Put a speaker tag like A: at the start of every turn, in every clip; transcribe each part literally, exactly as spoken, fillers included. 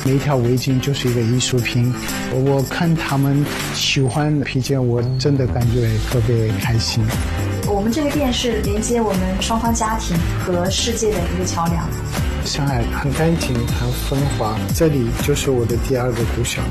A: 每一条围巾就是一个艺术品。我看他们喜欢披肩，我真的感觉特别开心。
B: 我们这个店是连接我们双方家庭和世界的一个桥梁。
A: 上海很干净，很繁华，这里就是我的第二个故乡。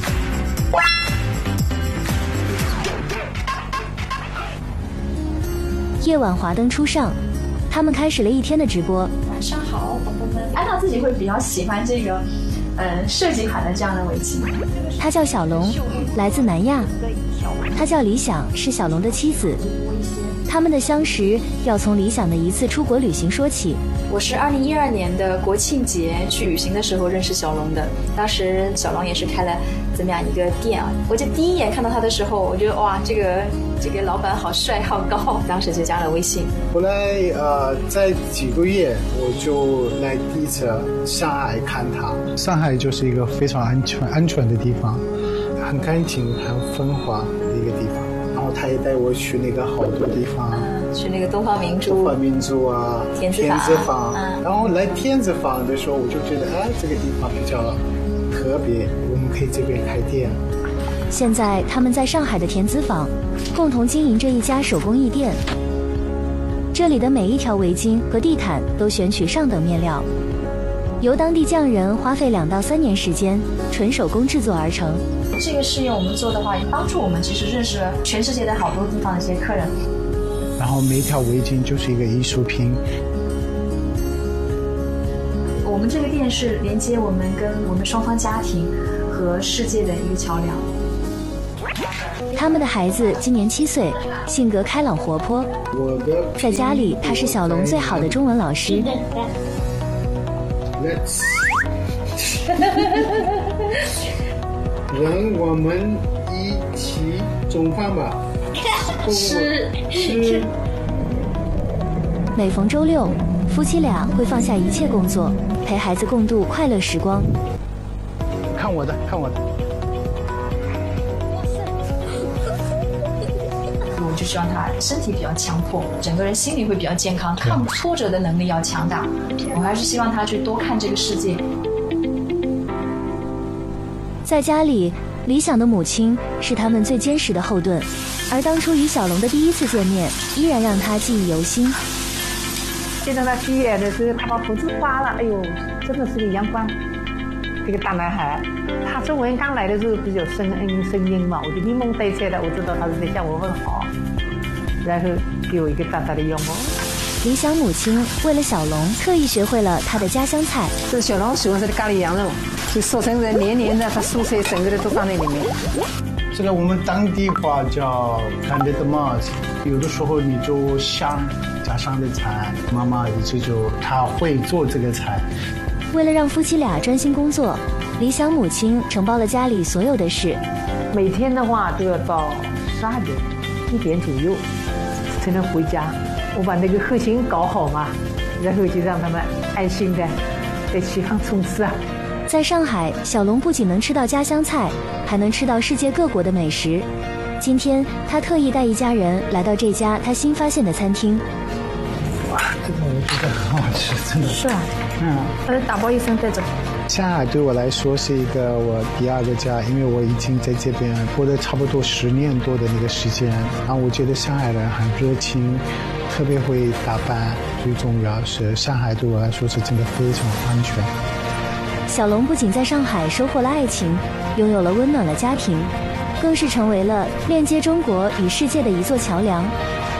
C: 夜晚华灯初上，他们开始了一天的直播。
B: 晚上好，宝宝们。安娜自己会比较喜欢这个，呃，设计款的这样的围巾。
C: 她叫小龙，来自南亚。她叫李想，是小龙的妻子。他们的相识要从理想的一次出国旅行说起。
B: 我是二零一二年的国庆节去旅行的时候认识小龙的，当时小龙也是开了这么样一个店啊。我就第一眼看到他的时候，我觉得哇，这个这个老板好帅好高，当时就加了微信。
A: 后来呃，在几个月我就来第一次上海看他。上海就是一个非常安全安全的地方，很干净很繁华的一个地方。然后他也带我去那个好多地方，
B: 嗯、去那个东方明珠、
A: 东方明珠啊、
B: 田子坊。
A: 田子坊
B: 嗯、
A: 然后来田子坊的时候，我就觉得，哎，这个地方比较特别，我们可以这边开店。
C: 现在他们在上海的田子坊共同经营着一家手工艺店，这里的每一条围巾和地毯都选取上等面料，由当地匠人花费两到三年时间纯手工制作而成。
B: 这个事业我们做的话，也帮助我们其实认识了全世界的好多地方的一些客人。
A: 然后每一条围巾就是一个艺术品。
B: 我们这个店是连接我们跟我们双方家庭和世界的一个桥梁。
C: 他们的孩子今年七岁，性格开朗活泼。在家里，他是小龙最好的中文老师。
A: Let's 让我们一起中饭吧。
B: 吃
A: 吃。
C: 每逢周六，夫妻俩会放下一切工作，陪孩子共度快乐时光。
A: 看我的，看我的。
B: 我就希望他身体比较强迫，整个人心理会比较健康，抗挫折的能力要强大。我还是希望他去多看这个世界。
C: 在家里，理想的母亲是他们最坚实的后盾，而当初与小龙的第一次见面，依然让他记忆犹新。
D: 见到他第一眼的时候，他把胡子刮了，哎呦，真的是个阳光，这个大男孩。他中文刚来的时候比较生硬生硬嘛，我就连蒙带猜的，我知道他是在向我问好，然后给我一个大大的拥抱。
C: 理想母亲为了小龙特意学会了他的家乡菜。
D: 这小龙喜欢吃的咖喱羊肉，就做成的黏黏的，他蔬菜整个的都放在里面。
A: 这个我们当地话叫 Candid Mars， 有的时候你就想家乡的菜，妈妈一直就她会做这个菜。
C: 为了让夫妻俩专心工作，理想母亲承包了家里所有的事。
D: 每天的话都要到十二点一点左右才能回家。我把那个核心搞好嘛，然后就让他们安心的在其他从事啊。
C: 在上海，小龙不仅能吃到家乡菜，还能吃到世界各国的美食。今天他特意带一家人来到这家他新发现的餐厅。
A: 哇，这个我觉得很好吃，真的
D: 是啊。
A: 嗯，
D: 呃，打包一声带走。
A: 上海对我来说是一个我第二个家，因为我已经在这边过了差不多十年多的那个时间。然后我觉得上海人很热情，特别会打扮，最重要是上海对我来说是真的非常安全。
C: 小龙不仅在上海收获了爱情，拥有了温暖的家庭，更是成为了链接中国与世界的一座桥梁。